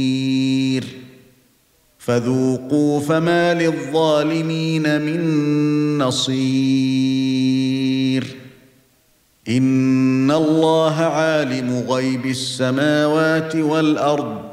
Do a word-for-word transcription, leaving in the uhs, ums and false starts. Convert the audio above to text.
فذوقوا فما للظالمين من نصير إن الله عالم غيب السماوات والأرض